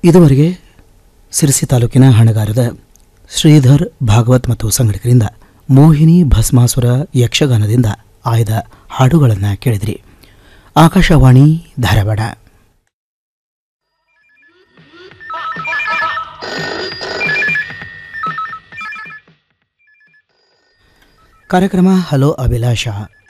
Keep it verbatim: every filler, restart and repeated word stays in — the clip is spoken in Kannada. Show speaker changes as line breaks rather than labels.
ಇದುವರೆಗೆ ಸಿರಸಿ ತಾಲೂಕಿನ ಹಣಗಾರದ ಶ್ರೀಧರ್ ಭಾಗವತ್ ಮತ್ತು ಸಂಘಟಕರಿಂದ ಮೋಹಿನಿ ಭಸ್ಮಾಸುರ ಯಕ್ಷಗಾನದಿಂದ ಆಯ್ದ ಹಾಡುಗಳನ್ನು ಕೇಳಿದ್ರಿ. ಆಕಾಶವಾಣಿ ಧಾರವಾಡ. ಕಾರ್ಯಕ್ರಮ ಹಲೋ ಅಭಿಲಾಷ.